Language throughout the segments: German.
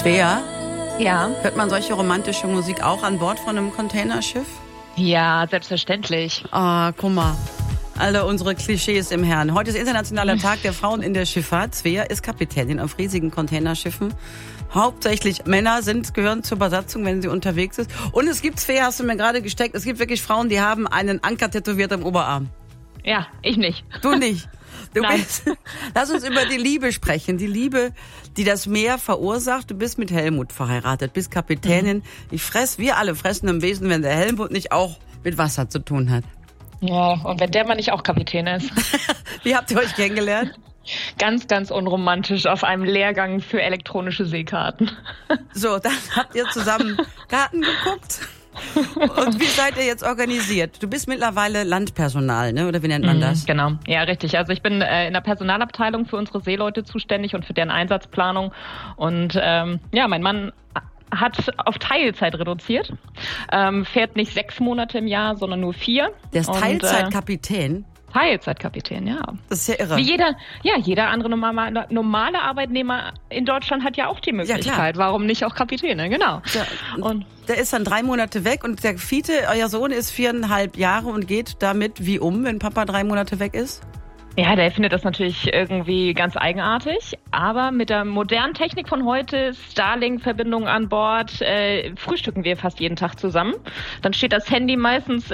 Svea, Ja. hört man solche romantische Musik auch an Bord von einem Containerschiff? Ja, selbstverständlich. Ah, guck mal. Alle unsere Klischees im Herrn. Heute ist Internationaler Tag der Frauen in der Schifffahrt. Svea ist Kapitänin auf riesigen Containerschiffen. Hauptsächlich Männer gehören zur Besatzung, wenn sie unterwegs ist. Und es gibt, Svea, hast du mir gerade gesteckt, es gibt wirklich Frauen, die haben einen Anker tätowiert am Oberarm. Ja, ich nicht. Du nicht. Nein. Lass uns über die Liebe sprechen. Die Liebe, die das Meer verursacht. Du bist mit Helmut verheiratet, bist Kapitänin. Wir alle fressen im Wesen, wenn der Helmut nicht auch mit Wasser zu tun hat. Ja, und wenn der mal nicht auch Kapitän ist. Wie habt ihr euch kennengelernt? Ganz, ganz unromantisch auf einem Lehrgang für elektronische Seekarten. So, dann habt ihr zusammen Karten geguckt. Und wie seid ihr jetzt organisiert? Du bist mittlerweile Landpersonal, ne? Oder wie nennt man das? Genau, ja, richtig. Also ich bin in der Personalabteilung für unsere Seeleute zuständig und für deren Einsatzplanung. Und mein Mann hat auf Teilzeit reduziert, fährt nicht 6 Monate im Jahr, sondern nur 4. Der ist Teilzeitkapitän? Teilzeitkapitän, ja. Das ist ja irre. Wie jeder andere normale Arbeitnehmer in Deutschland hat ja auch die Möglichkeit. Ja, warum nicht auch Kapitäne, genau. Ja, und der ist dann 3 Monate weg und der Fiete, euer Sohn, ist 4,5 Jahre und geht damit wie wenn Papa 3 Monate weg ist? Ja, der findet das natürlich irgendwie ganz eigenartig, aber mit der modernen Technik von heute, Starlink-Verbindung an Bord, frühstücken wir fast jeden Tag zusammen. Dann steht das Handy meistens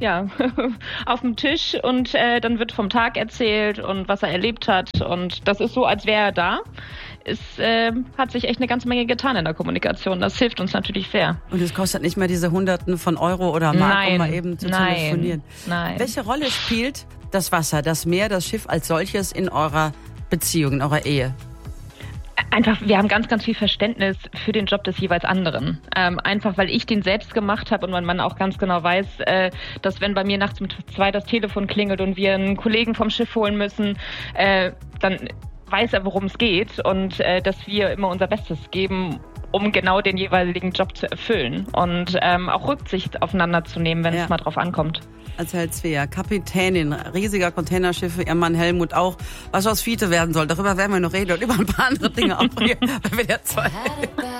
auf dem Tisch und dann wird vom Tag erzählt und was er erlebt hat und das ist so, als wäre er da. Es hat sich echt eine ganze Menge getan in der Kommunikation. Das hilft uns natürlich sehr. Und es kostet nicht mehr diese Hunderten von Euro oder Mark, um mal eben zu telefonieren. Nein. Welche Rolle spielt das Wasser, das Meer, das Schiff als solches in eurer Beziehung, in eurer Ehe? Einfach, wir haben ganz, ganz viel Verständnis für den Job des jeweils anderen. Einfach, weil ich den selbst gemacht habe und mein Mann auch ganz genau weiß, dass wenn bei mir nachts um 2 das Telefon klingelt und wir einen Kollegen vom Schiff holen müssen, dann weiß er, worum es geht und dass wir immer unser Bestes geben, um genau den jeweiligen Job zu erfüllen und auch Rücksicht aufeinander zu nehmen, wenn es mal drauf ankommt. Erzählt Svea, Kapitänin riesiger Containerschiffe, ihr Mann Helmut auch, was aus Fiete werden soll. Darüber werden wir noch reden und über ein paar andere Dinge auch, weil wir der Zeit.